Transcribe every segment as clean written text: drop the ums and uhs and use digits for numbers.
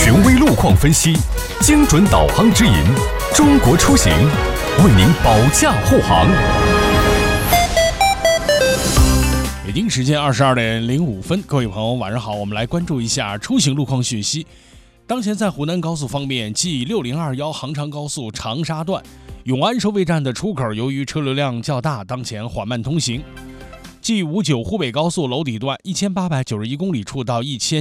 权威路况分析，精准导航指引，中国出行为您保驾护航。 北京时间22:05，各位朋友晚上好，我们来关注一下出行路况讯息。当前在湖南高速方面，G6021杭长高速长沙段永安收费站的出口由于车流量较大，当前缓慢通行。G59湖北高速娄底段1891公里处到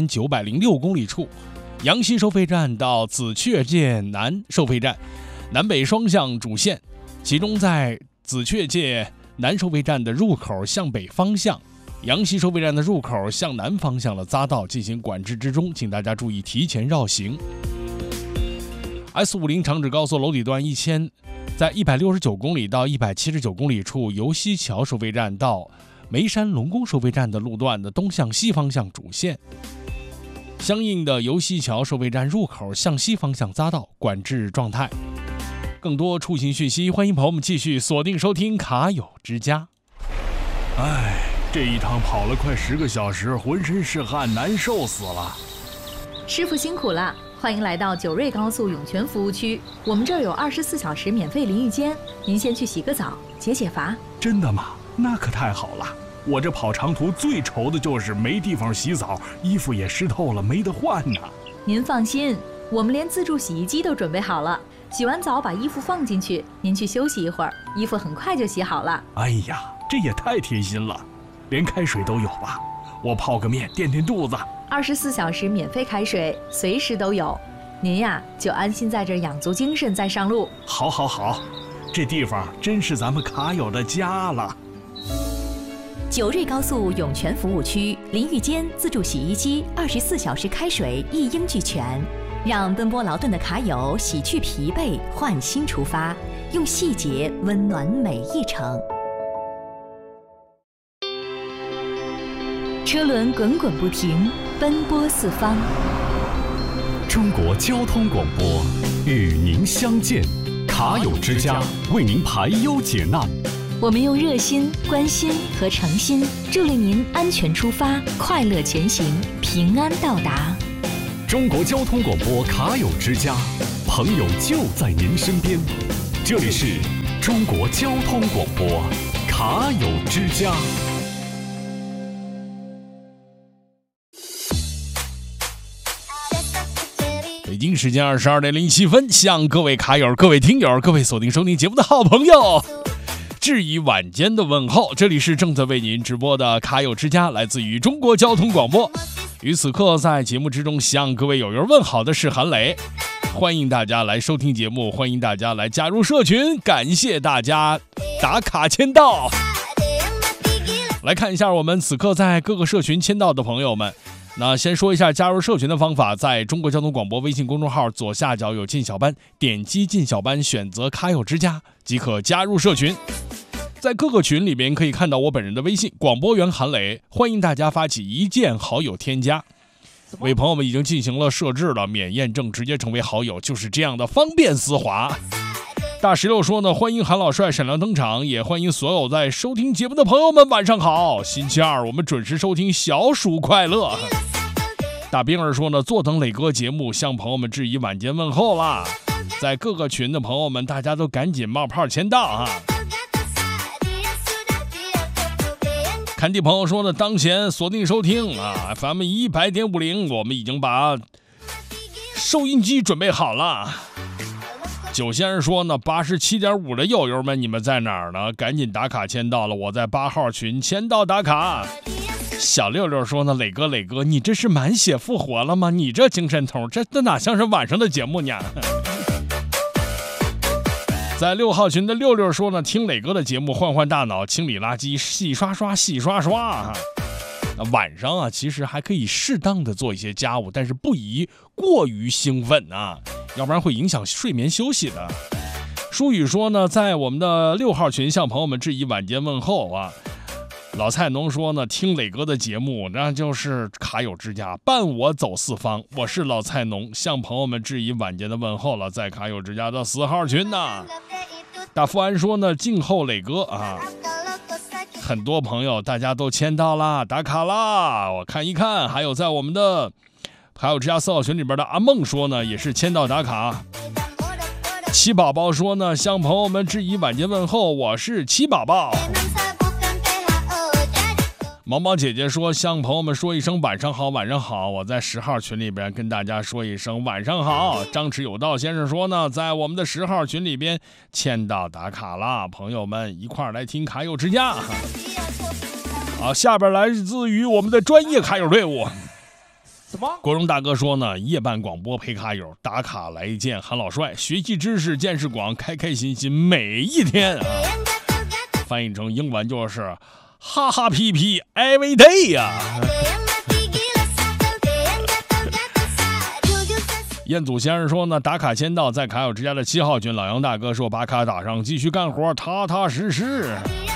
1906公里处，阳西收费站到紫雀界南收费站南北双向主线，其中在紫雀界南收费站的入口向北方向，阳西收费站的入口向南方向的匝道进行管制之中，请大家注意提前绕行。S50长指高速娄底段在169公里到179公里处，由西桥收费站到眉山龙宫收费站的路段的东向西方向主线，相应的由西桥收费站入口向西方向匝道管制状态。更多出行讯息，欢迎朋友们继续锁定收听卡友之家。 这一趟跑了快10个小时，浑身是汗，难受死了。 师傅辛苦了，欢迎来到九瑞高速涌泉服务区，我们这儿有24小时免费淋浴间，您先去洗个澡，解解乏。 真的吗？那可太好了。我这跑长途最愁的就是没地方洗澡，衣服也湿透了，没得换呢。 您放心，我们连自助洗衣机都准备好了，洗完澡把衣服放进去，您去休息一会儿，衣服很快就洗好了。 哎呀，这也太贴心了，连开水都有吧？我泡个面垫垫肚子。 24小时免费开水，随时都有。您呀，就安心在这儿养足精神再上路。 好，这地方真是咱们卡友的家了。 九瑞高速涌泉服务区，淋浴间、自助洗衣机、24小时开水一应俱全，让奔波劳顿的卡友洗去疲惫，换新出发，用细节温暖每一程。车轮滚滚不停，奔波四方。 中国交通广播与您相见，卡友之家为您排忧解难。 我们用热心、关心和诚心，助力您安全出发，快乐前行，平安到达。 中国交通广播卡友之家，朋友就在您身边。这里是中国交通广播卡友之家。 北京时间22:07，向各位卡友、各位听友、各位锁定收听节目的好朋友致以晚间的问候。这里是正在为您直播的卡友之家，来自于中国交通广播。于此刻在节目之中向各位友友问好的是韩磊，欢迎大家来收听节目，欢迎大家来加入社群，感谢大家打卡签到。来看一下我们此刻在各个社群签到的朋友们。那先说一下加入社群的方法，在中国交通广播微信公众号左下角有进小班，点击进小班，选择卡友之家即可加入社群。在各个群里边可以看到我本人的微信广播员韩磊，欢迎大家发起一键好友添加。为朋友们已经进行了设置了，免验证直接成为好友，就是这样的方便丝滑。大石榴说呢，欢迎韩老帅闪亮登场，也欢迎所有在收听节目的朋友们，晚上好。星期二我们准时收听小暑快乐。大冰儿说呢，坐等磊哥节目，向朋友们致以晚间问候啦。在各个群的朋友们，大家都赶紧冒泡签到啊。看地朋友说呢，当前锁定收听啊 FM 100.50，我们已经把收音机准备好了。九先生说呢，87.5的友友们，你们在哪儿呢？赶紧打卡签到了，我在8号群签到打卡。小六六说呢，磊哥，你这是满血复活了吗？你这精神头，这哪像是晚上的节目呢？在6号群的六六说呢，听磊哥的节目换换大脑，清理垃圾，洗刷刷。晚上啊，其实还可以适当的做一些家务，但是不宜过于兴奋啊，要不然会影响睡眠休息的。舒宇说呢，在我们的6号群向朋友们致以晚间问候啊。老菜农说呢，听磊哥的节目，那就是卡友之家，伴我走四方。我是老菜农，向朋友们致以晚间的问候了，在卡友之家的4号群呢。大富安说呢，静候磊哥啊。很多朋友大家都签到啦，打卡啦，我看一看，还有在我们的还有之家4号群里边的阿梦说呢，也是签到打卡。七宝宝说呢，向朋友们致以晚间问候，我是七宝宝。毛毛姐姐说，向朋友们说一声晚上好，晚上好。我在10号群里边跟大家说一声晚上好。张弛有道先生说呢，在我们的10号群里边签到打卡啦，朋友们一块儿来听卡友之家。好，下边来自于我们的专业卡友队伍。 什么？ 国荣大哥说呢，夜半广播陪卡友打卡来一见韩老帅，学习知识见识广，开开心心每一天啊。翻译成英文就是哈哈屁屁 every day 呀。彦祖先生说呢，打卡签到，在卡友之家的7号群。老杨大哥说，把卡打上，继续干活，踏踏实实。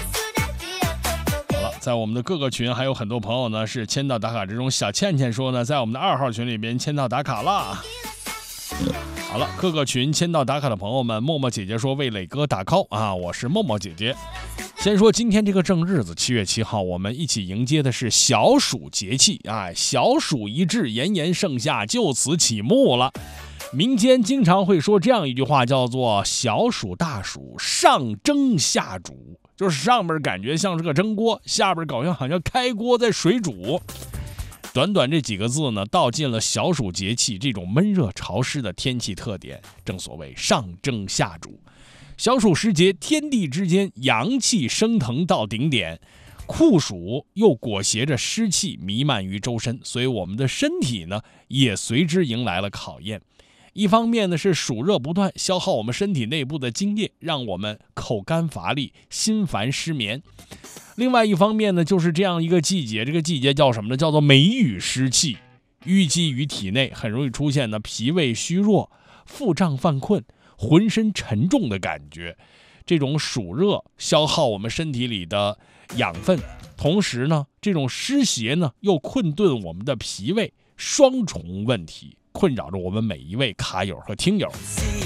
在我们的各个群还有很多朋友呢是签到打卡之中。小倩倩说呢，在我们的2号群里边签到打卡了。好了，各个群签到打卡的朋友们，默默姐姐说为磊哥打 call 啊，我是默默姐姐。先说今天这个正日子7月7号，我们一起迎接的是小暑节气啊，小暑一至，炎炎盛夏就此启幕了。民间经常会说这样一句话，叫做小暑大暑，上蒸下煮，就是上边感觉像是个蒸锅，下边好像开锅在水煮。短短这几个字呢，道尽了小暑节气这种闷热潮湿的天气特点。正所谓上蒸下煮，小暑时节，天地之间阳气升腾到顶点，酷暑又裹挟着湿气弥漫于周身，所以我们的身体呢也随之迎来了考验。一方面呢是暑热不断，消耗我们身体内部的津液，让我们口干乏力、心烦失眠。另外一方面呢，就是这样一个季节，这个季节叫什么呢？叫做梅雨湿气，淤积于体内，很容易出现呢脾胃虚弱、腹胀犯困、浑身沉重的感觉。这种暑热消耗我们身体里的养分，同时呢，这种湿邪呢又困顿我们的脾胃，双重问题困扰着我们每一位卡友和听友。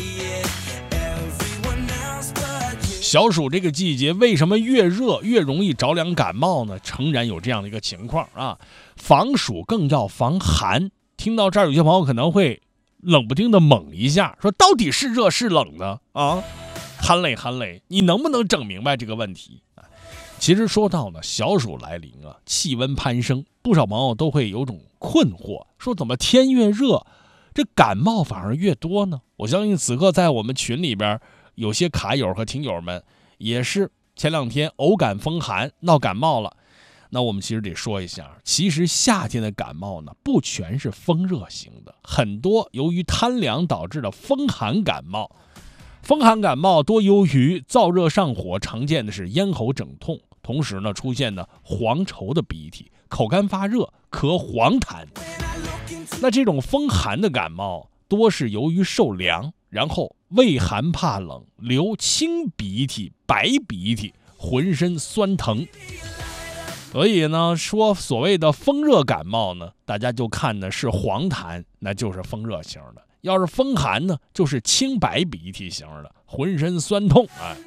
小暑这个季节，为什么越热越容易着凉感冒呢？诚然有这样的一个情况啊，防暑更要防寒。听到这儿，有些朋友可能会冷不丁的猛一下，说到底是热是冷呢？啊，寒冷，你能不能整明白这个问题？其实说到呢，小暑来临啊，气温攀升，不少朋友都会有种困惑，说怎么天越热，这感冒反而越多呢？我相信此刻在我们群里边，有些卡友和听友们也是前2天偶感风寒，闹感冒了。那我们其实得说一下，其实夏天的感冒呢，不全是风热型的，很多由于贪凉导致的风寒感冒。风寒感冒多由于燥热上火，常见的是咽喉肿痛，同时呢出现呢黄稠的鼻涕，口干发热，咳黄痰。那这种风寒的感冒多是由于受凉，然后畏寒怕冷，流清鼻涕、白鼻涕，浑身酸疼。所以呢，说所谓的风热感冒呢，大家就看的是黄痰，那就是风热型的；要是风寒呢，就是清白鼻涕型的，浑身酸痛。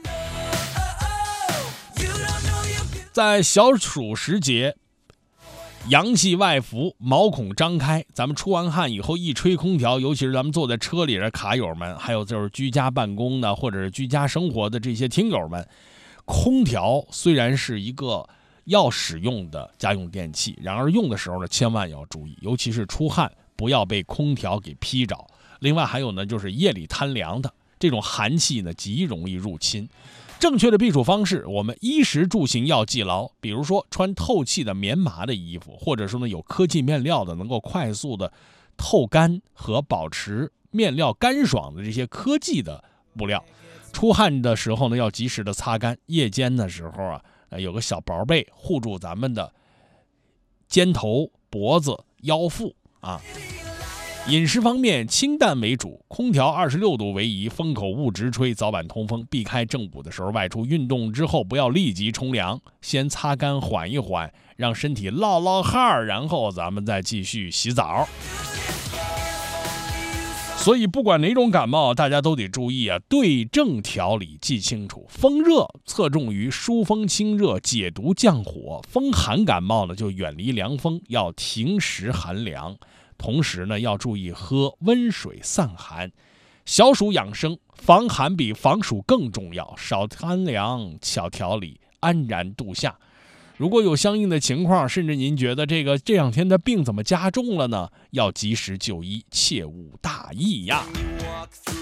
在小暑时节，阳气外浮，毛孔张开，咱们出完汗以后一吹空调，尤其是咱们坐在车里的卡友们，还有就是居家办公的或者是居家生活的这些听友们，空调虽然是一个要使用的家用电器，然而用的时候呢，千万要注意，尤其是出汗不要被空调给劈着。另外还有呢，就是夜里贪凉的这种寒气呢，极容易入侵。正确的避暑方式，我们衣食住行要记牢，比如说穿透气的棉麻的衣服，或者说呢有科技面料的，能够快速的透干和保持面料干爽的这些科技的布料。出汗的时候呢，要及时的擦干。夜间的时候啊，有个小薄被护住咱们的肩头、脖子、腰腹啊。饮食方面，清淡为主，空调26度为宜，风口勿直吹，早晚通风。避开正午的时候外出运动之后，不要立即冲凉，先擦干缓一缓，让身体落汗，然后咱们再继续洗澡。所以不管哪种感冒，大家都得注意啊，对症调理，记清楚。风热侧重于疏风清热、解毒降火，风寒感冒呢就远离凉风，要停食寒凉。 同时呢，要注意喝温水散寒。小暑养生，防寒比防暑更重要，少贪凉，巧调理，安然度夏。如果有相应的情况，甚至您觉得这两天的病怎么加重了呢？要及时就医，切勿大意呀。